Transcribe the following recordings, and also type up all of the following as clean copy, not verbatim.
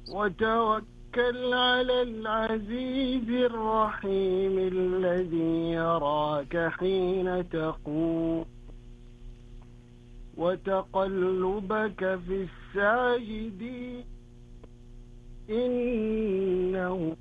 وتوكل على العزيز الرحيم الذي يراك حين تقوم وتقلبك في الساجدين إنه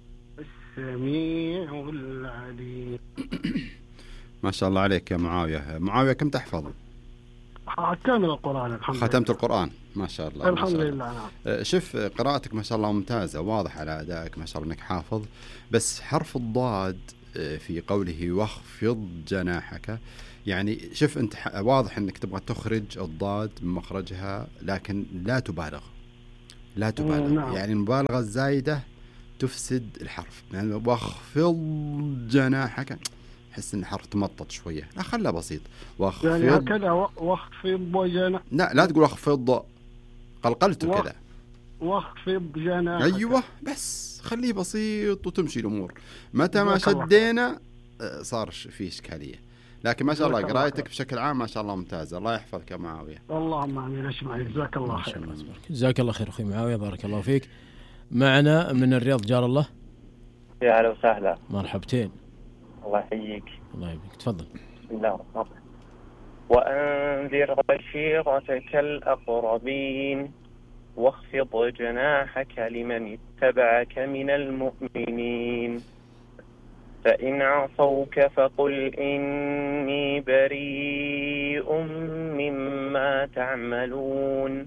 السميع العليم. ما شاء الله عليك يا معاوية. معاوية كم تحفظ؟ كامل القرآن الحمد لله. ختمت القرآن ما شاء الله. الحمد لله. نعم. شوف قراءتك ما شاء الله ممتازة، واضح على أدائك ما شاء الله أنك حافظ، بس حرف الضاد في قوله واخفض جناحك، يعني شوف أنت واضح أنك تبغى تخرج الضاد من مخرجها، لكن لا تبالغ. نعم. يعني المبالغة الزايدة تفسد الحرف. يعني واخفض جناحك حس ان حرف تمطط شويه، لا خلها بسيط. واخفض يعني هكذا واخفض جناح. لا تقول اخفض، قلقلته كذا. واخفض جناحك. ايوه بس خليه بسيط وتمشي الامور. متى ما شدينا صار في اشكاليه. لكن ما شاء الله قراءتك بشكل عام ما شاء الله ممتازه. الله يحفظك يا معاويه. اللهم امين. اسمعي جزاك الله خير. جزاك الله خير اخوي معاويه، بارك الله فيك. معنا من الرياض جار الله. يا اهلا وسهلا. مرحبتين. الله يحييك. الله يبارك. تفضل. بسم الله الرحمن الرحيم. وأنذر عشيرتك الأقربين واخفض جناحك لمن اتبعك من المؤمنين فإن عصوك فقل إني بريء مما تعملون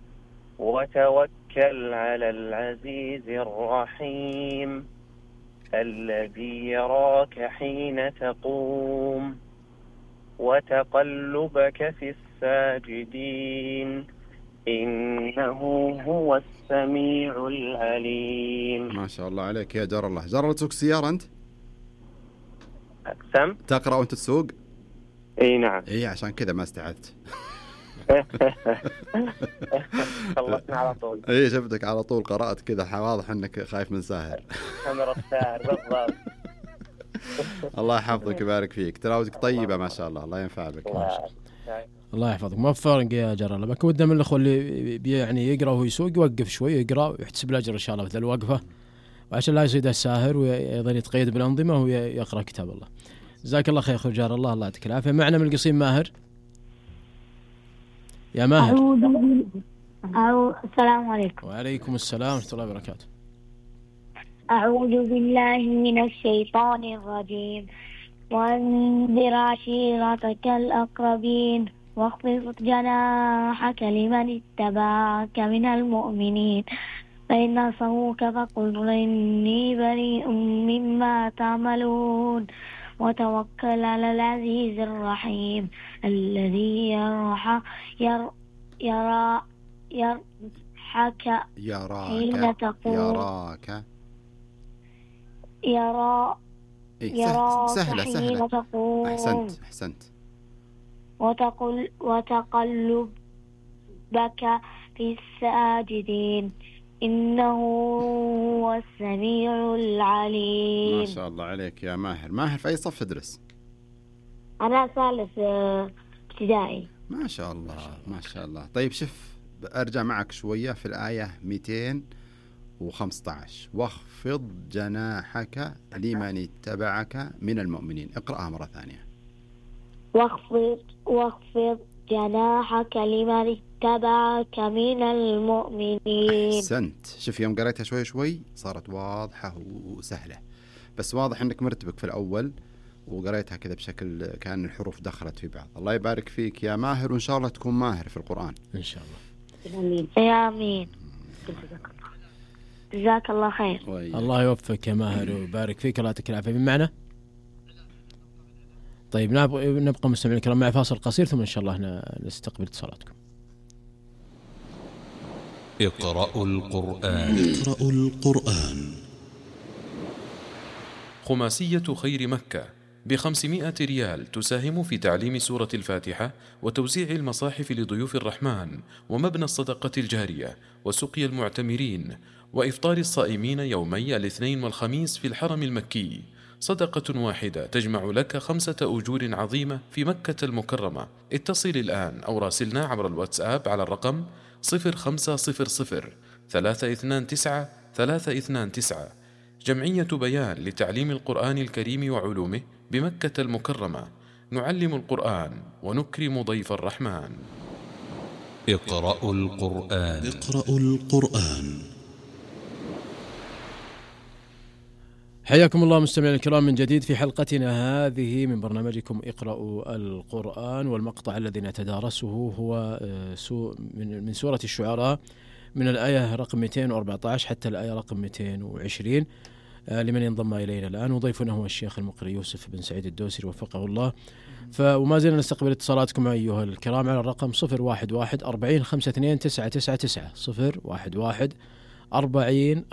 وتوكل على العزيز الرحيم الذي يراك حين تقوم وتقلبك في الساجدين إنه هو السميع العليم. ما شاء الله عليك يا جار الله. جار تسوق السيارة أنت؟ أقسم تقرأ وأنت تسوق؟ إي نعم. إي عشان كذا ما استعدت. خلصنا على طول. إي شفتك على طول قرأت كذا، واضح أنك خايف من ساهر. كاميرا الساهر بالضبط. الله يحفظك ويبارك فيك. تلاوتك طيبة ما شاء الله. الله ينفع بك. الله يحفظك. موفق يا جار الله. بك ودنا من الأخوة اللي يعني يقرأ وهو يسوق يوقف شوي يقرأ ويحتسب الأجر إن شاء الله مثل الوقفة، وعشان لا يصيده الساهر وأيضا يتقيد بالأنظمة ويقرأ كتاب الله. جزاك الله خير أخو جار الله. الله يعطيك العافية. معنا من القصيم ماهر. يا ماهر. السلام عليكم. وعليكم السلام ورحمة الله وبركاته. أعوذ بالله من الشيطان الرجيم. وانذر عشيرتك الأقربين واخفض جناحك لمن اتبعك من المؤمنين فإن عصوك فقل إني بريء مما تعملون وتوكل على العزيز الرحيم الذي سهلة. أحسنت. وتقلبك في الساجدين إنه هو السميع العليم. ما شاء الله عليك يا ماهر. ماهر في أي صف تدرس؟ أنا ثالث ابتدائي. ما شاء الله ما شاء الله. طيب شوف أرجع معك شوية في الآية 215 واخفض جناحك لمن اتبعك من المؤمنين. اقرأها مرة ثانية. واخفض جناحك لمن اتبعك من المؤمنين. أحسنت. شوف يوم قرأتها شوي صارت واضحة وسهلة، بس واضح أنك مرتبك في الأول وقرأتها كذا بشكل كأن الحروف دخلت في بعض. الله يبارك فيك يا ماهر، وإن شاء الله تكون ماهر في القرآن إن شاء الله. آمين. جزاك الله خير. الله يوفقك يا ماهر ويبارك فيك. الله يعطيك العافية. من معنا؟ طيب نبقى مستمعين الكرام مع فاصل قصير ثم إن شاء الله نستقبل اتصالاتكم. اقرأوا القرآن. خماسية خير مكة ب500 ريال تساهم في تعليم سورة الفاتحة وتوزيع المصاحف لضيوف الرحمن ومبنى الصدقة الجارية وسقي المعتمرين وإفطار الصائمين يومي الاثنين والخميس في الحرم المكي. صدقة واحدة تجمع لك 5 أجور عظيمة في مكة المكرمة. اتصل الآن أو راسلنا عبر الواتساب على الرقم 0500 329 329. جمعية بيان لتعليم القرآن الكريم وعلومه بمكة المكرمة. نعلم القرآن ونكرم ضيف الرحمن. اقرأوا القرآن. اقرأوا القرآن. حياكم الله مستمعينا الكرام من جديد في حلقتنا هذه من برنامجكم اقرأوا القرآن، والمقطع الذي نتدارسه هو من سورة الشعراء، من الآية رقم 214 حتى الآية رقم 220. لمن ينضم إلينا الآن، وضيفنا هو الشيخ المقري يوسف بن سعيد الدوسري وفقه الله. وما زلنا نستقبل اتصالاتكم أيها الكرام على الرقم 011 40 52 999 011 40